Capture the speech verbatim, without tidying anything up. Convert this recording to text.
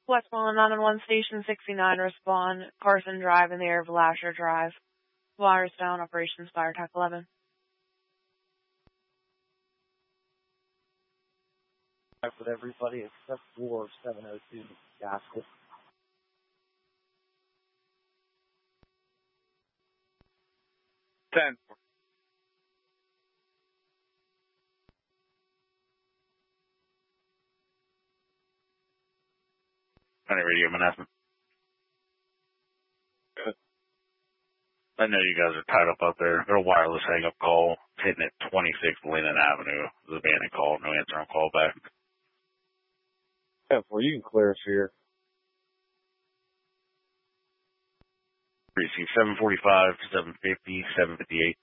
Westmoreland nine one one Station sixty-nine, respond. Carson Drive in the area of Lasher Drive. Wires down, Operations Fire Tech eleven. With everybody except for seven oh two Gasket. ten. Any radio announcement? I know you guys are tied up out there. Got a wireless hang-up call hitting at twenty-six Lennon Avenue. The abandoned call, no answer on call back. ten four, you can clear us here. Precinct seven forty-five, seven fifty, seven fifty-eight.